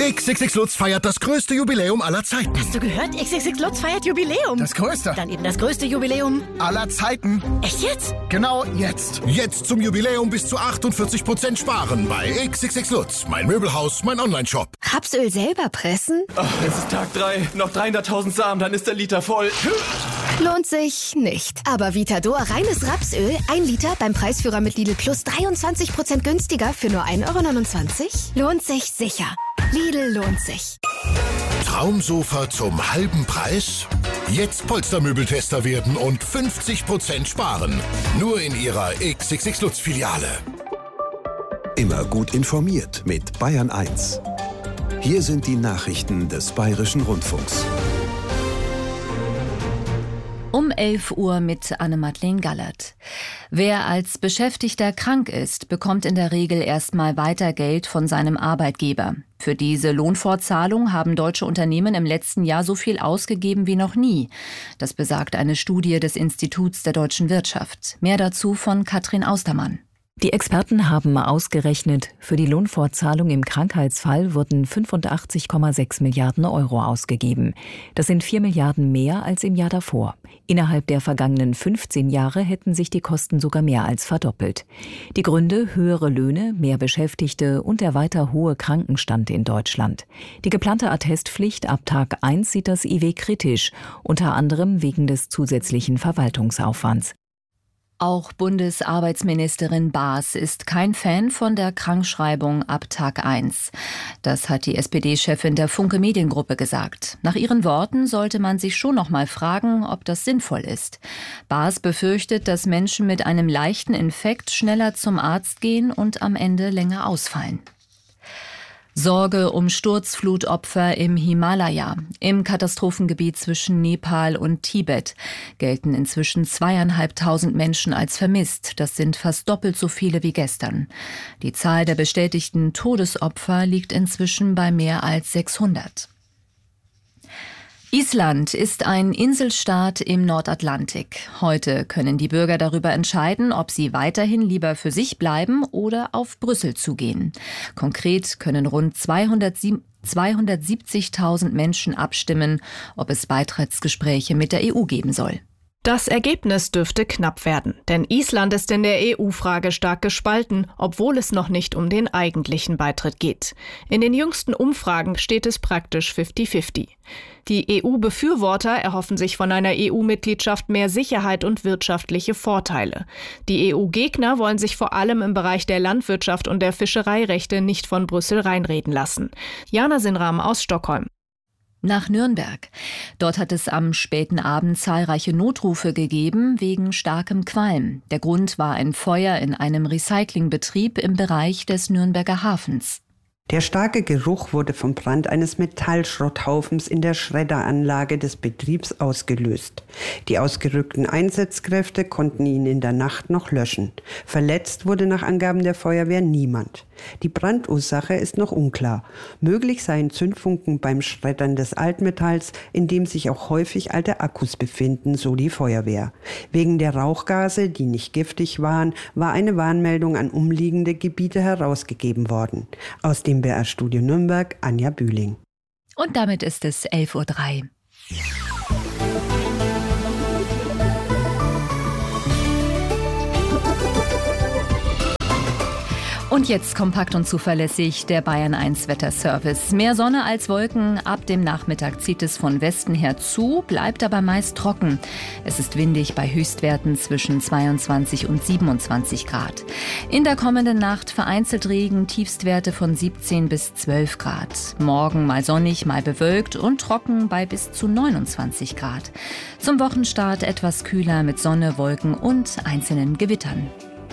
XXX Lutz feiert das größte Jubiläum aller Zeiten. Hast du gehört? XXX Lutz feiert Jubiläum. Das größte. Dann eben das größte Jubiläum aller Zeiten. Echt jetzt? Genau jetzt. Jetzt zum Jubiläum bis zu 48% sparen bei XXX Lutz. Mein Möbelhaus, mein Onlineshop. Rapsöl selber pressen? Es ist Tag 3. Noch 300.000 Samen, dann ist der Liter voll. Lohnt sich nicht. Aber Vitador reines Rapsöl, 1 Liter beim Preisführer mit Lidl Plus 23% günstiger für nur 1,29 €? Lohnt sich sicher. Lidl lohnt sich. Traumsofa zum halben Preis? Jetzt Polstermöbeltester werden und 50% sparen. Nur in Ihrer XXX Lutz Filiale. Immer gut informiert mit Bayern 1. Hier sind die Nachrichten des Bayerischen Rundfunks. Um 11 Uhr mit Anne-Madeleine Gallert. Wer als Beschäftigter krank ist, bekommt in der Regel erstmal weiter Geld von seinem Arbeitgeber. Für diese Lohnfortzahlung haben deutsche Unternehmen im letzten Jahr so viel ausgegeben wie noch nie. Das besagt eine Studie des Instituts der deutschen Wirtschaft. Mehr dazu von Katrin Austermann. Die Experten haben ausgerechnet, für die Lohnfortzahlung im Krankheitsfall wurden 85,6 Milliarden € ausgegeben. Das sind 4 Milliarden mehr als im Jahr davor. Innerhalb der vergangenen 15 Jahre hätten sich die Kosten sogar mehr als verdoppelt. Die Gründe: höhere Löhne, mehr Beschäftigte und der weiter hohe Krankenstand in Deutschland. Die geplante Attestpflicht ab Tag 1 sieht das IW kritisch, unter anderem wegen des zusätzlichen Verwaltungsaufwands. Auch Bundesarbeitsministerin Baas ist kein Fan von der Krankschreibung ab Tag 1. Das hat die SPD-Chefin der Funke Mediengruppe gesagt. Nach ihren Worten sollte man sich schon noch mal fragen, ob das sinnvoll ist. Baas befürchtet, dass Menschen mit einem leichten Infekt schneller zum Arzt gehen und am Ende länger ausfallen. Sorge um Sturzflutopfer im Himalaya. Im Katastrophengebiet zwischen Nepal und Tibet gelten inzwischen 2.500 Menschen als vermisst. Das sind fast doppelt so viele wie gestern. Die Zahl der bestätigten Todesopfer liegt inzwischen bei mehr als 600. Island ist ein Inselstaat im Nordatlantik. Heute können die Bürger darüber entscheiden, ob sie weiterhin lieber für sich bleiben oder auf Brüssel zugehen. Konkret können rund 270.000 Menschen abstimmen, ob es Beitrittsgespräche mit der EU geben soll. Das Ergebnis dürfte knapp werden, denn Island ist in der EU-Frage stark gespalten, obwohl es noch nicht um den eigentlichen Beitritt geht. In den jüngsten Umfragen steht es praktisch 50-50. Die EU-Befürworter erhoffen sich von einer EU-Mitgliedschaft mehr Sicherheit und wirtschaftliche Vorteile. Die EU-Gegner wollen sich vor allem im Bereich der Landwirtschaft und der Fischereirechte nicht von Brüssel reinreden lassen. Jana Sinram aus Stockholm. Nach Nürnberg. Dort hat es am späten Abend zahlreiche Notrufe gegeben wegen starkem Qualm. Der Grund war ein Feuer in einem Recyclingbetrieb im Bereich des Nürnberger Hafens. Der starke Geruch wurde vom Brand eines Metallschrotthaufens in der Schredderanlage des Betriebs ausgelöst. Die ausgerückten Einsatzkräfte konnten ihn in der Nacht noch löschen. Verletzt wurde nach Angaben der Feuerwehr niemand. Die Brandursache ist noch unklar. Möglich seien Zündfunken beim Schreddern des Altmetalls, in dem sich auch häufig alte Akkus befinden, so die Feuerwehr. Wegen der Rauchgase, die nicht giftig waren, war eine Warnmeldung an umliegende Gebiete herausgegeben worden. Aus dem BR-Studio Nürnberg, Anja Bühling. Und damit ist es 11:03 Uhr. Und jetzt kompakt und zuverlässig der Bayern 1 Wetterservice. Mehr Sonne als Wolken. Ab dem Nachmittag zieht es von Westen her zu, bleibt aber meist trocken. Es ist windig bei Höchstwerten zwischen 22 und 27 Grad. In der kommenden Nacht vereinzelt Regen, Tiefstwerte von 17 bis 12 Grad. Morgen mal sonnig, mal bewölkt und trocken bei bis zu 29 Grad. Zum Wochenstart etwas kühler mit Sonne, Wolken und einzelnen Gewittern.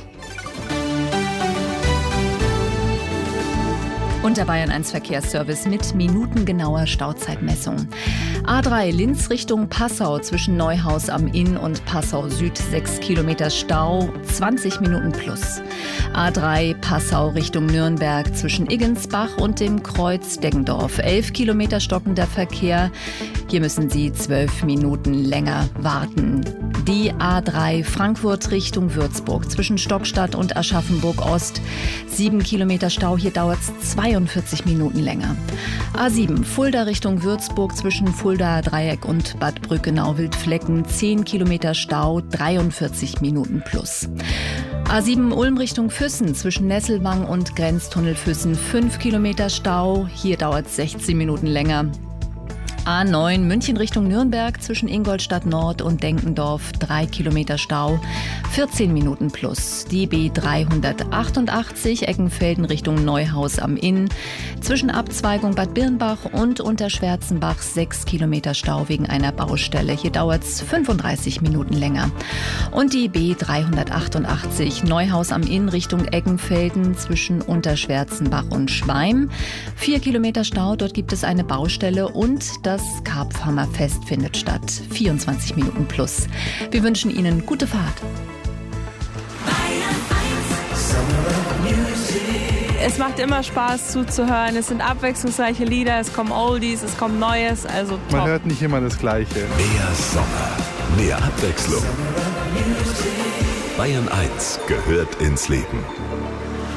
Und der Bayern 1 Verkehrsservice mit minutengenauer Stauzeitmessung. A3 Linz Richtung Passau zwischen Neuhaus am Inn und Passau Süd 6 Kilometer Stau, 20 Minuten plus. A3 Passau Richtung Nürnberg zwischen Iggensbach und dem Kreuz Deggendorf 11 Kilometer stockender Verkehr. Hier müssen Sie 12 Minuten länger warten. Die A3 Frankfurt Richtung Würzburg zwischen Stockstadt und Aschaffenburg Ost 7 Kilometer Stau. Hier dauert es 42 Minuten länger. A7 Fulda Richtung Würzburg zwischen Fulda Dreieck und Bad Brückenau-Wildflecken 10 Kilometer Stau, 43 Minuten plus. A7 Ulm Richtung Füssen zwischen Nesselwang und Grenztunnel Füssen 5 Kilometer Stau, hier dauert es 16 Minuten länger. A9 München Richtung Nürnberg zwischen Ingolstadt Nord und Denkendorf 3 Kilometer Stau, 14 Minuten plus. Die B388 Eckenfelden Richtung Neuhaus am Inn zwischen Abzweigung Bad Birnbach und Unterschwärzenbach 6 Kilometer Stau wegen einer Baustelle. Hier dauert es 35 Minuten länger. Und die B388 Neuhaus am Inn Richtung Eckenfelden zwischen Unterschwärzenbach und Schweim 4 Kilometer Stau. Dort gibt es eine Baustelle und das Karpfhammerfest findet statt. 24 Minuten plus. Wir wünschen Ihnen gute Fahrt. Es macht immer Spaß zuzuhören. Es sind abwechslungsreiche Lieder, es kommen Oldies, es kommt Neues. Also top. Man hört nicht immer das Gleiche. Mehr Sommer, mehr Abwechslung. Bayern 1 gehört ins Leben.